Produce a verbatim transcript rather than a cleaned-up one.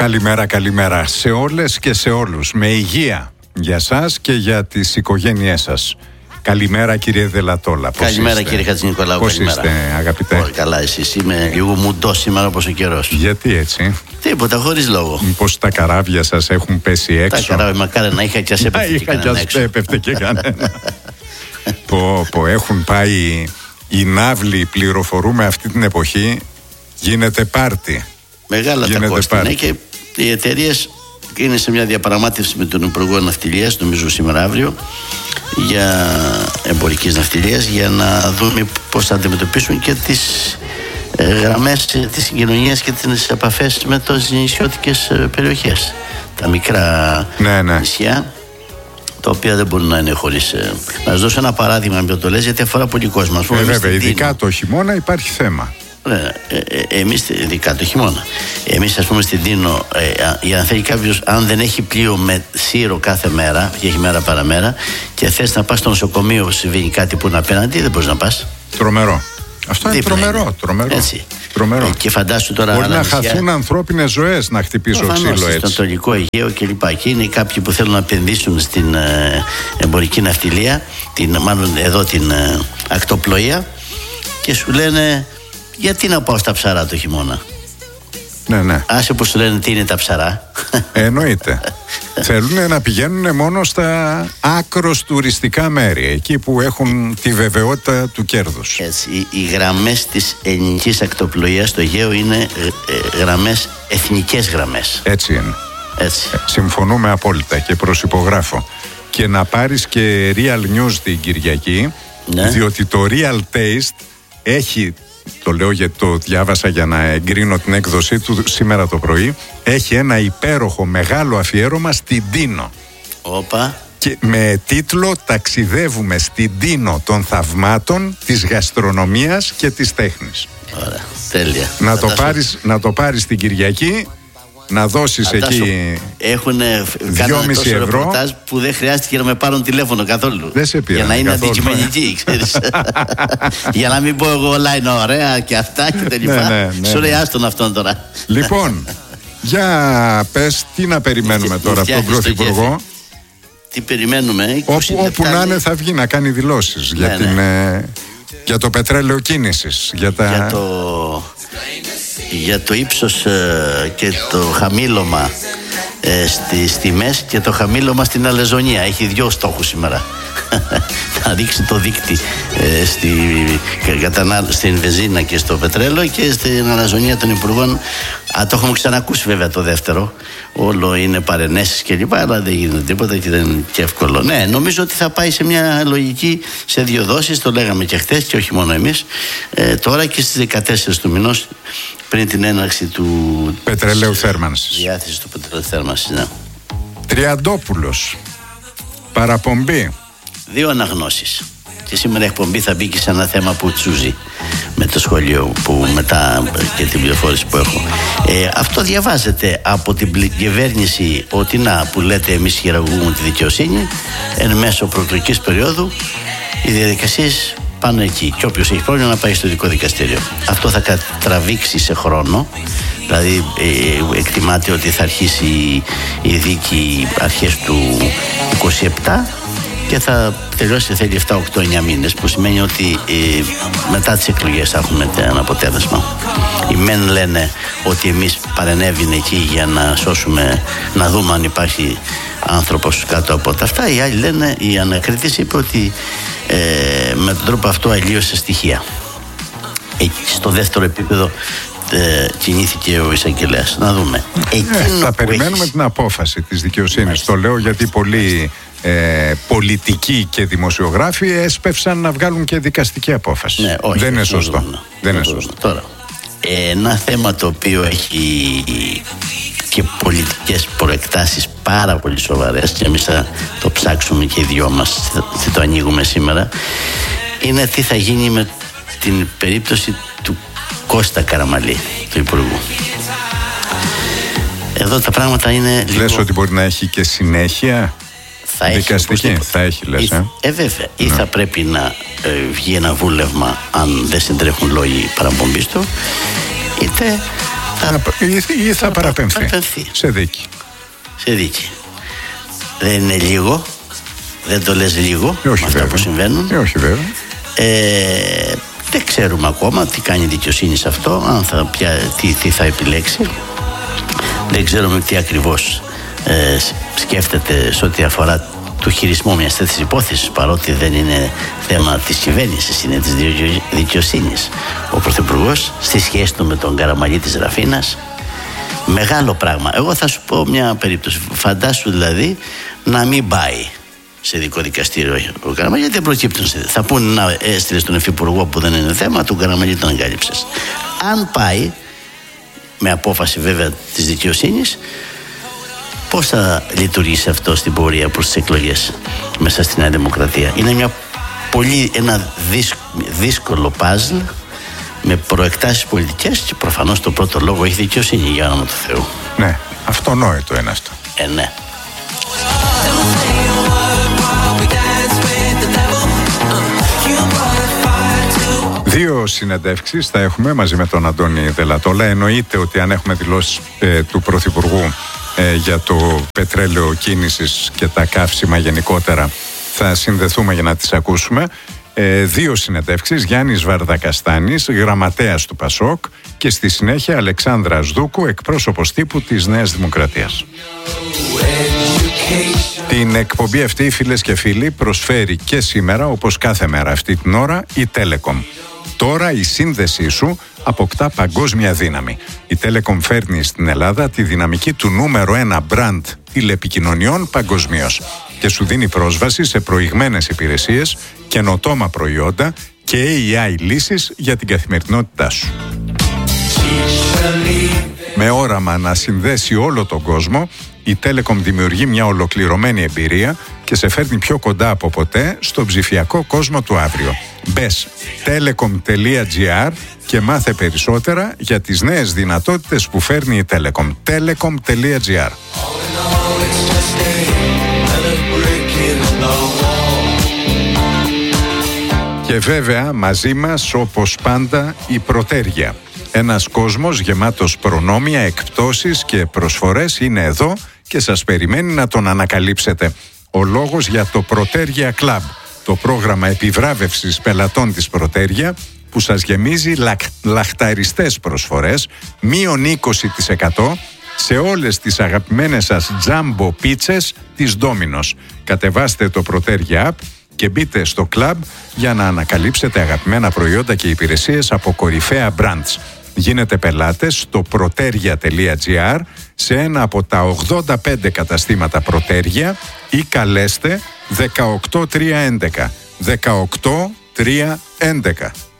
Καλημέρα, καλημέρα σε όλες και σε όλους. Με υγεία για σας και για τις οικογένειές σας. Καλημέρα κύριε Δελατόλα. Καλημέρα είστε? Κύριε Χατζηνικολάου. Πώς καλημέρα. είστε αγαπητέ? Πολύ καλά, εσείς? Είμαι λίγο μουντός σήμερα όπως ο καιρός. Γιατί έτσι? Τίποτα, χωρίς λόγο. Μήπως τα καράβια σας έχουν πέσει έξω? Τα καράβια, μακάρι να είχα και ας έπεφτε και κανένα έξω. έπεφτε και κανένα. πω, πω, έχουν πάει οι ναύλοι, πληροφορούμε αυτή την εποχή, γίνεται πάρτι. Μεγάλα γίνεται τα κόστη, πάρτι. Ναι, και οι εταιρείες είναι σε μια διαπραγμάτευση με τον Υπουργό Ναυτιλίας, νομίζω σήμερα αύριο, για εμπορικής ναυτιλίας, για να δούμε πώς θα αντιμετωπίσουν και τις ε, γραμμές της συγκοινωνίας και τις επαφές με τις νησιώτικες ε, περιοχές. Τα μικρά ναι, ναι. νησιά, τα οποία δεν μπορούν να είναι χωρίς. Ε, να σας δώσω ένα παράδειγμα, με το λες, γιατί αφορά πολύ κόσμο. Ας πούμε, ε, βέβαια, ειδικά Τίνο. Το χειμώνα υπάρχει θέμα. Ναι, ε, ε, εμείς, ειδικά το χειμώνα. Εμείς, ας πούμε, στην Τίνο, ε, για να θέλει κάποιος, αν δεν έχει πλοίο με σύρο κάθε μέρα, και έχει μέρα παραμέρα, και θες να πας στο νοσοκομείο, συμβαίνει κάτι που είναι απέναντι, δεν μπορείς να πας. Τρομερό. Αυτό είναι Δίπλα τρομερό. είναι. τρομερό. Έτσι. τρομερό. Ε, και φαντάσου τώρα. Μπορεί να νησιά, χαθούν ανθρώπινες ζωές να χτυπήσω προφανώς, ξύλο έτσι. Στο Ανατολικό Αιγαίο κλπ. Και είναι κάποιοι που θέλουν να επενδύσουν στην ε, εμπορική ναυτιλία, την, μάλλον εδώ την ε, ακτοπλοεία, και σου λένε, γιατί να πάω στα ψαρά το χειμώνα? Ναι, ναι. Άσε που σου λένε τι είναι τα ψαρά. Εννοείται. Θέλουν να πηγαίνουν μόνο στα άκρος τουριστικά μέρη, εκεί που έχουν τη βεβαιότητα του κέρδους. Έτσι, οι, οι γραμμές της ελληνικής ακτοπλοείας στο Αιγαίο είναι ε, ε, γραμμές, εθνικές γραμμές. Έτσι είναι. Έτσι. Ε, συμφωνούμε απόλυτα και προσυπογράφω. Και να πάρεις και Real News την Κυριακή, ναι. Διότι το Real Taste έχει, το λέω γιατί το διάβασα για να εγκρίνω την έκδοσή του σήμερα το πρωί, έχει ένα υπέροχο μεγάλο αφιέρωμα στην Τίνο. Όπα. Και με τίτλο «Ταξιδεύουμε στην Τίνο των θαυμάτων, της γαστρονομίας και της τέχνης». Ωραία, τέλεια. Να το, πάρεις, να το πάρεις την Κυριακή, να δώσεις Φαντάσου, εκεί έχουν κάνει τόσο ρεπορτάζ που δεν χρειάστηκε να με πάρουν τηλέφωνο καθόλου. Δεν σε πήραν, για να είναι καθόλου. αντικειμενική, ξέρεις. Για να μην πω εγώ όλα είναι ωραία και αυτά και τα λοιπά. Ναι, ναι, ναι, Σου λέει ναι. άστον αυτόν τώρα. Λοιπόν, για πες τι να περιμένουμε Μου τώρα από τον φτιάχνεις το Πρωθυπουργό. Τι περιμένουμε? Όπου, όπου να είναι θα βγει να κάνει δηλώσεις, ναι, για, την, ναι. ε, για το πετρέλαιο κίνησης, για, τα... για το, για το ύψος ε, και το χαμήλωμα ε, στις τιμές και το χαμήλωμα στην αλεζονία. Έχει δυο στόχους σήμερα. Να ρίξει το δίκτυ ε, στη, κατανά, στην βενζίνα και στο πετρέλαιο, και στην αλαζονία των υπουργών. Α, το έχουμε ξανακούσει βέβαια το δεύτερο. Όλο είναι παρενέσεις και λοιπά, αλλά δεν γίνεται τίποτα και δεν είναι και εύκολο. Ναι, νομίζω ότι θα πάει σε μια λογική, σε δύο δόσεις, το λέγαμε και χθες και όχι μόνο εμείς. Ε, τώρα και στις δεκατέσσερις του μηνός, πριν την έναρξη του πετρελαίου θέρμανσης. Διάθεσης του πετρελαίου θέρμανσης, ναι. Τριαντόπουλος, παραπομπή. Δύο αναγνώσεις. Και σήμερα η εκπομπή θα μπει και σε ένα θέμα που τσούζει με το σχολείο που μετά και την πληροφόρηση που έχω. Ε, αυτό διαβάζεται από την κυβέρνηση ότι να, που λέτε εμείς χειραγωγούμε τη δικαιοσύνη, εν μέσω προεκλογικής περίοδου οι διαδικασίες πάνε εκεί. Και όποιος έχει πρόβλημα να πάει στο ειδικό δικαστήριο. Αυτό θα τραβήξει σε χρόνο. Δηλαδή ε, εκτιμάται ότι θα αρχίσει η δίκη αρχές του είκοσι επτά και θα τελειώσει, θέλει επτά, οκτώ, εννιά μήνες, που σημαίνει ότι ε, μετά τις εκλογές θα έχουμε ένα αποτέλεσμα. Οι μεν λένε ότι εμείς παρενέβηνε εκεί για να σώσουμε, να δούμε αν υπάρχει άνθρωπος κάτω από τα αυτά. Οι άλλοι λένε, η ανακρίτης είπε ότι ε, με τον τρόπο αυτό αλλίωσε στοιχεία. Ε, στο δεύτερο επίπεδο ε, κινήθηκε ο εισαγγελέας. Να δούμε. Ε, θα περιμένουμε έχεις... την απόφαση της δικαιοσύνης. Μάλιστα. Το λέω γιατί πολλοί ε, πολιτικοί και δημοσιογράφοι έσπευσαν να βγάλουν και δικαστική απόφαση. Ναι, όχι, δεν είναι σωστό. Δούμε, δεν είναι σωστό. Τώρα, ένα θέμα το οποίο έχει και πολιτικές προεκτάσεις πάρα πολύ σοβαρές, και εμείς θα το ψάξουμε και οι δυο μας, θα το ανοίγουμε σήμερα, είναι τι θα γίνει με την περίπτωση του Κώστα Καραμαλή, του Υπουργού. Εδώ τα πράγματα είναι λίγο... Λες ότι μπορεί να έχει και συνέχεια θα δικαστική? Έχει, θα έχει, λες, ή, ε. ε βέβαια, ή ναι. θα πρέπει να ε, βγει ένα βούλευμα αν δεν συντρέχουν λόγοι παραπομπής του, είτε θα, ή, ή θα παραπεμφθεί. παραπεμφθεί σε δίκη. Σε δίκη. Δεν είναι λίγο. Δεν το λες λίγο ε, όχι, με αυτά βέβαια. που συμβαίνουν. Ε, όχι βέβαια. Ε, δεν ξέρουμε ακόμα τι κάνει η δικαιοσύνη σε αυτό, αν θα, πια, τι, τι θα επιλέξει. Δεν ξέρουμε τι ακριβώς ε, σκέφτεται σε ό,τι αφορά το χειρισμό μιας τέτοιας υπόθεσης, παρότι δεν είναι θέμα της κυβέρνησης, είναι της δικαιοσύνης. Ο Πρωθυπουργός στη σχέση του με τον Καραμαλή της Ραφίνας, μεγάλο πράγμα. Εγώ θα σου πω μια περίπτωση. Φαντάσου δηλαδή να μην πάει σε ειδικό δικαστήριο ο Καραμαλή, γιατί δεν προκύπτουν. Θα πούνε να έστειλε στον Υφυπουργό που δεν είναι θέμα, του Καραμαλή τον αγκάλυψες. Αν πάει, με απόφαση βέβαια της δικαιοσύνης, πώς θα λειτουργήσει αυτό στην πορεία προς τις εκλογές μέσα στη Νέα Δημοκρατία? Είναι μια πολύ, ένα δύσκολο παζλ με προεκτάσεις πολιτικές και προφανώς το πρώτο λόγο έχει δικαιοσύνη, για όνομα του Θεού. Ναι, αυτονόητο είναι αυτό. Ε, ναι. Δύο συνεντεύξεις θα έχουμε μαζί με τον Αντώνη Δελατόλα. Εννοείται ότι αν έχουμε δηλώσεις ε, του Πρωθυπουργού ε, για το πετρέλαιο κίνησης και τα καύσιμα γενικότερα, θα συνδεθούμε για να τις ακούσουμε. Ε, δύο συνεντεύξεις, Γιάννης Βαρδακαστάνης, γραμματέας του Πασόκ, και στη συνέχεια Αλεξάνδρα Δούκου, εκπρόσωπος τύπου της Νέας Δημοκρατίας. Την εκπομπή αυτή, φίλες και φίλοι, προσφέρει και σήμερα, όπως κάθε μέρα αυτή την ώρα, η Telecom. Τώρα η σύνδεσή σου αποκτά παγκόσμια δύναμη. Η Telecom φέρνει στην Ελλάδα τη δυναμική του νούμερο ένα μπραντ τηλεπικοινωνιών παγκοσμίως και σου δίνει πρόσβαση σε προηγμένες υπηρεσίες, καινοτόμα προϊόντα και έι άι λύσεις για την καθημερινότητά σου. Με όραμα να συνδέσει όλο τον κόσμο, η Telecom δημιουργεί μια ολοκληρωμένη εμπειρία και σε φέρνει πιο κοντά από ποτέ στον ψηφιακό κόσμο του αύριο. Μπες telecom τελεία gr και μάθε περισσότερα για τις νέες δυνατότητες που φέρνει η Telecom. telecom τελεία gr. Και βέβαια μαζί μας, όπως πάντα, η Πρωτέργεια. Ένας κόσμος γεμάτος προνόμια, εκπτώσεις και προσφορές είναι εδώ και σας περιμένει να τον ανακαλύψετε. Ο λόγος για το Πρωτέργεια Club, το πρόγραμμα επιβράβευσης πελατών της Πρωτέργεια, που σας γεμίζει λαχ, λαχταριστές προσφορές, μείον είκοσι τοις εκατό σε όλες τις αγαπημένες σας τζάμπο πίτσες της Ντόμινος. Κατεβάστε το Πρωτέργεια App και μπείτε στο club για να ανακαλύψετε αγαπημένα προϊόντα και υπηρεσίες από κορυφαία brands. Γίνετε πελάτες στο πρωτέργεια τελεία gr σε ένα από τα ογδόντα πέντε καταστήματα Πρωτέργεια ή καλέστε δεκαοκτώ τριακόσια έντεκα. δεκαοκτώ τριακόσια έντεκα.